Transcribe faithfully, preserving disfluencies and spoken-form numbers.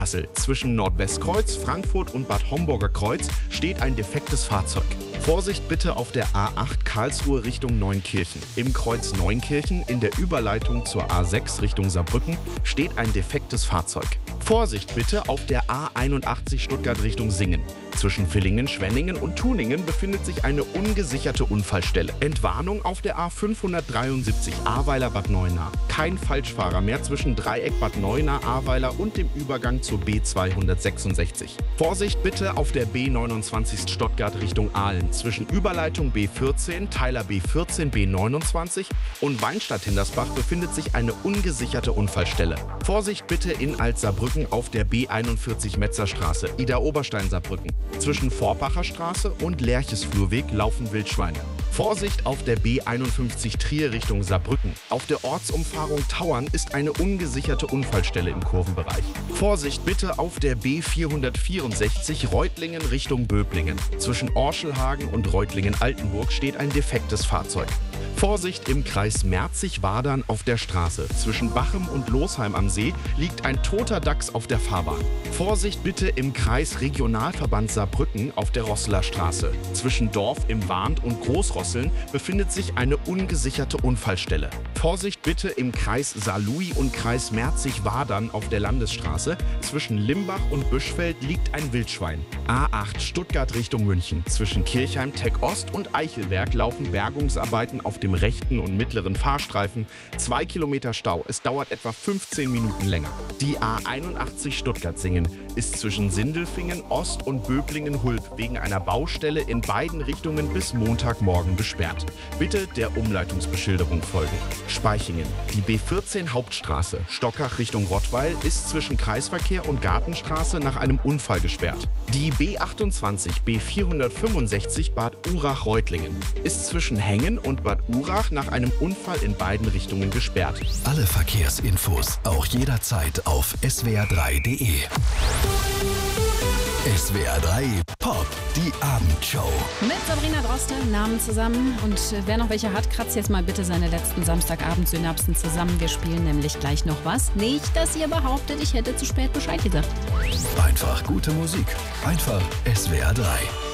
Kassel. Zwischen Nordwestkreuz, Frankfurt und Bad Homburger Kreuz steht ein defektes Fahrzeug. Vorsicht bitte auf der A acht Karlsruhe Richtung Neunkirchen. Im Kreuz Neunkirchen in der Überleitung zur A sechs Richtung Saarbrücken steht ein defektes Fahrzeug. Vorsicht bitte auf der A einundachtzig Stuttgart Richtung Singen. Zwischen Villingen, Schwenningen und Tuningen befindet sich eine ungesicherte Unfallstelle. Entwarnung auf der A fünfhundertdreiundsiebzig Ahrweiler-Bad Neuenahr. Kein Falschfahrer mehr zwischen Dreieck Bad Neuenahr-Ahrweiler und dem Übergang zur B zweihundertsechsundsechzig. Vorsicht bitte auf der B neunundzwanzig Stuttgart Richtung Aalen. Zwischen Überleitung B vierzehn, Teiler B vierzehn, B neunundzwanzig und Weinstadt-Hindersbach befindet sich eine ungesicherte Unfallstelle. Vorsicht bitte in Alt-Saarbrücken auf der B einundvierzig Metzerstraße, Idar-Oberstein-Saarbrücken. Zwischen Vorbacher Straße und Lerches-Flurweg laufen Wildschweine. Vorsicht auf der B einundfünfzig Trier Richtung Saarbrücken. Auf der Ortsumfahrung Tauern ist eine ungesicherte Unfallstelle im Kurvenbereich. Vorsicht bitte auf der B vierhundertvierundsechzig Reutlingen Richtung Böblingen. Zwischen Orschelhagen und Reutlingen-Altenburg steht ein defektes Fahrzeug. Vorsicht im Kreis Merzig-Wadern auf der Straße. Zwischen Bachem und Losheim am See liegt ein toter Dachs auf der Fahrbahn. Vorsicht bitte im Kreis Regionalverband Saarbrücken auf der Rosseler Straße. Zwischen Dorf im Warnt und Großrosseln befindet sich eine ungesicherte Unfallstelle. Vorsicht bitte im Kreis Saarlouis und Kreis Merzig-Wadern auf der Landesstraße. Zwischen Limbach und Büschfeld liegt ein Wildschwein. A acht Stuttgart Richtung München. Zwischen Kirchheim, Tech Ost und Eichelberg laufen Bergungsarbeiten auf dem rechten und mittleren Fahrstreifen. Zwei Kilometer Stau. Es dauert etwa fünfzehn Minuten länger. Die A einundachtzig Stuttgart-Singen ist zwischen Sindelfingen, Ost und Böblingen-Hulb wegen einer Baustelle in beiden Richtungen bis Montagmorgen gesperrt. Bitte der Umleitungsbeschilderung folgen. Speichingen. Die B vierzehn Hauptstraße, Stockach Richtung Rottweil, ist zwischen Kreisverkehr und Gartenstraße nach einem Unfall gesperrt. Die B achtundzwanzig B vierhundertfünfundsechzig Bad Urach-Reutlingen ist zwischen Hengen und Bad Urach nach einem Unfall in beiden Richtungen gesperrt. Alle Verkehrsinfos auch jederzeit auf S W R drei punkt de. S W R drei Pop, die Abendshow. Mit Sabrina Droste, Namen zusammen. Und wer noch welche hat, kratzt jetzt mal bitte seine letzten Samstagabend-Synapsen zusammen. Wir spielen nämlich gleich noch was. Nicht, dass ihr behauptet, ich hätte zu spät Bescheid gesagt. Einfach gute Musik. Einfach S W R drei.